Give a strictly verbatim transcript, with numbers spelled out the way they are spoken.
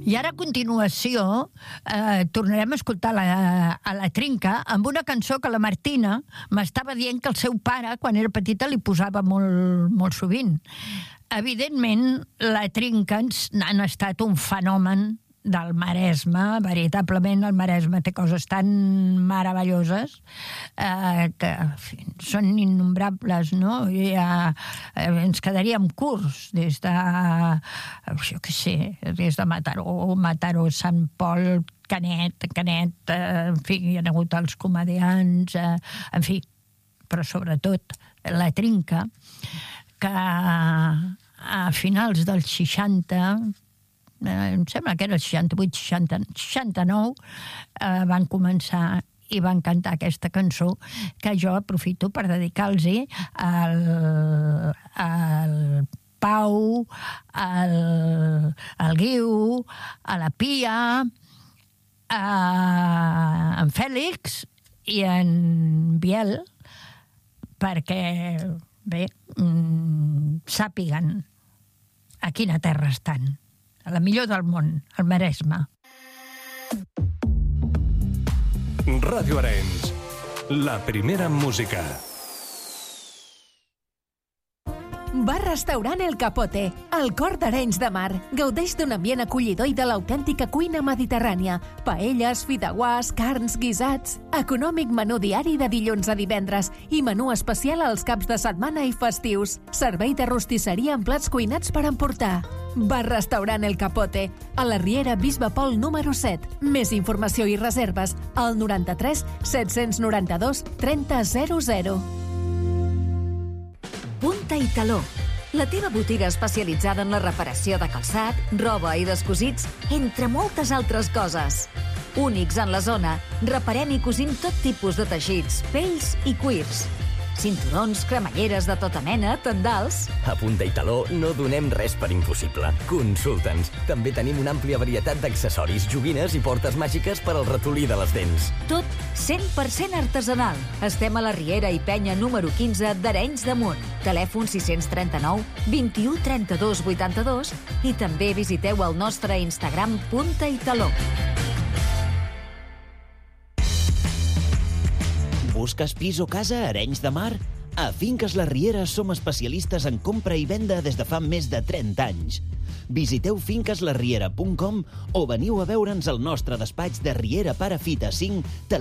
I ara a continuació eh, tornarem a escoltar la, a la Trinca amb una cançó que la Martina m'estava dient que el seu pare, quan era petita, li posava molt, molt sovint. Evidentment, la Trinca han estat un fenomen del Maresme. Veritablement el Maresme té coses tan meravelloses eh, que en fi, són innombrables, no? I, eh, ens quedaríem curts des de, jo què sé, des de Mataró, Mataró, Sant Pol, Canet, Canet, eh, en fi, hi ha hagut els comediants, eh, en fi, però sobretot la Trinca, que a finals dels seixanta, em sembla que era el seixanta-vuit seixanta-nou, eh, van començar i van cantar aquesta cançó que jo aprofito per dedicar-los al, al Pau, al, al Guiu, a la Pia, a en Fèlix i en Biel, perquè, bé, mm, sàpiguen a quina terra estan. A la millor del món, al Maresme. Ràdio Arenys, la primera en música. Bar-restaurant El Capote, al cor d'Arenys de Mar. Gaudeix d'un ambient acollidor i de l'autèntica cuina mediterrània. Paelles, fideuàs, carns, guisats. Econòmic menú diari de dilluns a divendres i menú especial als caps de setmana i festius. Servei de rostisseria amb plats cuinats per emportar. Bar-restaurant El Capote, a la Riera Bisbe Pol número set. Més informació i reserves al noranta-tres set-cents noranta-dos trenta zero zero. Punta i Taló, la teva botiga especialitzada en la reparació de calçat, roba i descosits, entre moltes altres coses. Únics en la zona, reparem i cosim tot tipus de teixits, pells i cuirs. Cinturons, cremalleres de tota mena, tendals... A Punta i Taló no donem res per impossible. Consulta'ns. També tenim una àmplia varietat d'accessoris, joguines i portes màgiques per al ratolí de les dents. Tot cent per cent artesanal. Estem a la Riera i Penya número quinze d'Arenys de Munt. Telèfon sis cents trenta-nou vint-i-u trenta-dos vuitanta-dos i també visiteu el nostre Instagram Punta i Taló. Busques pis o casa a Arenys de Mar? A Finques La Riera som especialistes en compra i venda des de fa més de trenta anys. Visiteu finques la riera punt com o veniu a veure'ns al nostre despatx de Riera Parafita cinc,